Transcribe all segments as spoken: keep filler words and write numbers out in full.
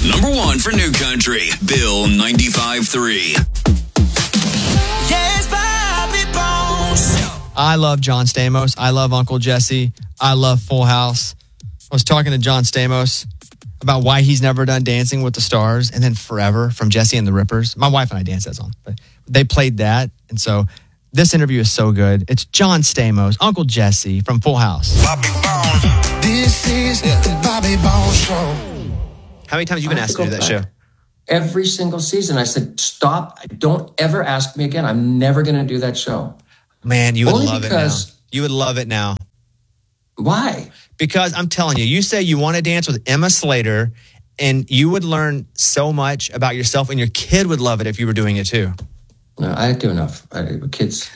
Number one for New Country, Bill ninety-five point three. Yes, Bobby Bones. I love John Stamos. I love Uncle Jesse. I love Full House. I was talking to John Stamos about why he's never done Dancing with the Stars, and then Forever from Jesse and the Rippers. My wife and I danced that song, but they played that. And so this interview is so good. It's John Stamos, Uncle Jesse from Full House. Bobby Bones. This is the Bobby Bones Show. How many times have you been asked to do that show? Every single season. I said, stop. Don't ever ask me again. I'm never going to do that show. Man, you would Only love because- it now. You would love it now. Why? Because I'm telling you, you say you want to dance with Emma Slater, and you would learn so much about yourself, and your kid would love it if you were doing it too. No, I do enough. I, kids,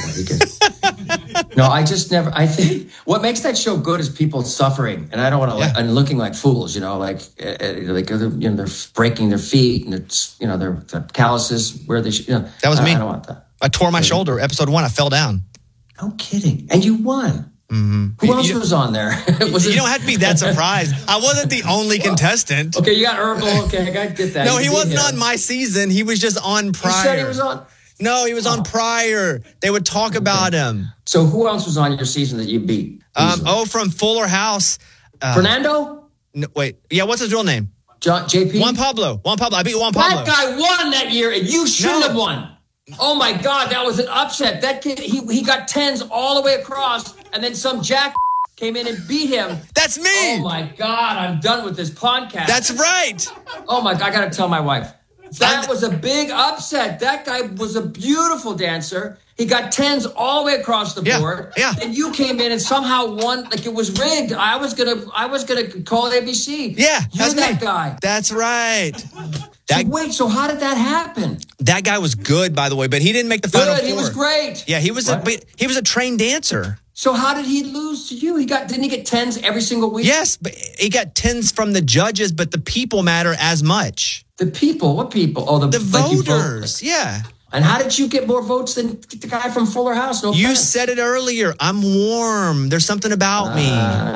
no, I just never, I think what makes that show good is people suffering. And I don't want to, Yeah. like, and looking like fools, you know, like, uh, like they're, you know, they're breaking their feet and it's, you know, their their calluses where they should, you know. That was I, me. I don't want that. I tore my shoulder. Episode one, I fell down. No kidding. And you won. Mm-hmm. Who else you, was on there? was you it, don't have to be that surprised. I wasn't the only contestant. Okay, you got Urkel. Okay, I got to get that. No, You he beat wasn't him. on my season. He was just on You prior. said he was on. No, he was on prior. They would talk about him. So who else was on your season that you beat? Um, oh, from Fuller House. Uh, Fernando? No, wait. Yeah, what's his real name? John, J P? Juan Pablo. Juan Pablo. I beat Juan Pablo. That guy won that year, and you shouldn't No. have won. Oh my God, that was an upset. That kid, he he got tens all the way across, and then some jack came in and beat him. That's me. Oh my God, I'm done with this podcast. That's right. Oh my God, I gotta tell my wife. That was a big upset. That guy was a beautiful dancer. He got tens all the way across the Yeah, board. yeah. And you came in and somehow won, like it was rigged. I was gonna, I was gonna call A B C. Yeah, you're that's that me. guy. That's right. That, So wait, so how did that happen? that guy was good, by the way, but he didn't make the final Good, four. he was great. Yeah, he was a What? but he was a trained dancer. So how did he lose to you? He got didn't he get tens every single week? Yes, but he got tens from the judges, but the people matter as much. The people, what people? Oh, the, The like you vote- voters, yeah. And how did you get more votes than the guy from Fuller House? No You offense. said it earlier. I'm warm. There's something about me.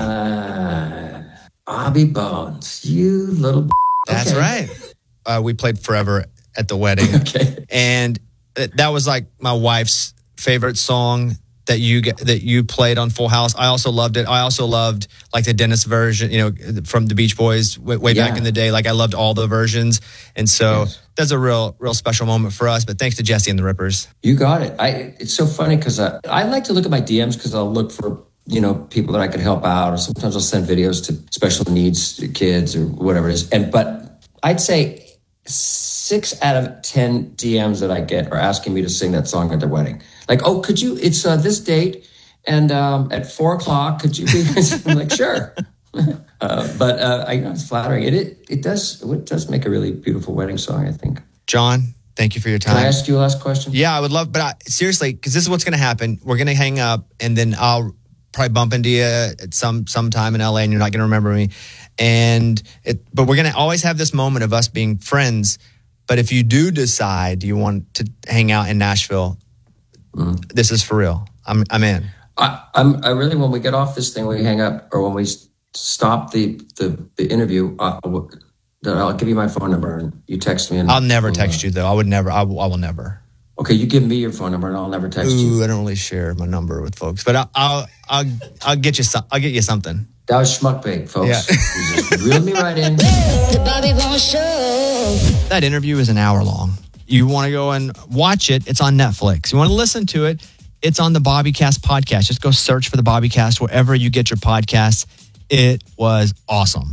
Uh, Bobby Bones, you little. That's Okay. right. Uh, we played Forever at the wedding. Okay. And th- that was like my wife's favorite song that you get, that you played on Full House. I also loved it. I also loved like the Dennis version, you know, from the Beach Boys way, way Yeah. back in the day. Like I loved all the versions. And so Yes. that's a real, real special moment for us. But thanks to Jesse and the Rippers. You got it. I. It's so funny because I, I like to look at my D Ms because I'll look for, you know, people that I could help out, or sometimes I'll send videos to special needs kids or whatever it is. And but I'd say six out of ten D Ms that I get are asking me to sing that song at their wedding. Like, oh, could you? It's uh, this date, and um, at four o'clock, could you be? I'm like, sure. uh, but uh, I know it's flattering. It, it it does it does make a really beautiful wedding song, I think. John, thank you for your Can time. I ask you a last question? Yeah, I would love, but I, seriously, because this is what's going to happen. We're going to hang up, and then I'll probably bump into you at some sometime in L A, and you're not going to remember me. And it, but we're going to always have this moment of us being friends. But if you do decide you want to hang out in Nashville, Mm. this is for real. I'm I'm in. I, I'm I really when we get off this thing, we hang up, or when we s- stop the the, the interview, uh, w- then I'll give you my phone number and you text me. And I'll never text you though. I would never. I, will- I will never. Okay, you give me your phone number and I'll never text you. Ooh, I don't really share my number with folks, but I'll I'll I'll, I'll get you some. I'll get you something. That was schmuck big, folks. Yeah. You just reeled me right in. The Bobby Bones Show. That interview is an hour long. You want to go and watch it, it's on Netflix. You want to listen to it, it's on the BobbyCast podcast. Just go search for the BobbyCast wherever you get your podcasts. It was awesome.